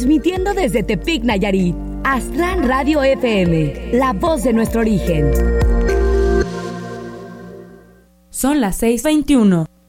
Transmitiendo desde Tepic, Nayarit, Aztlán Radio FM, la voz de nuestro origen. Son las 6:21.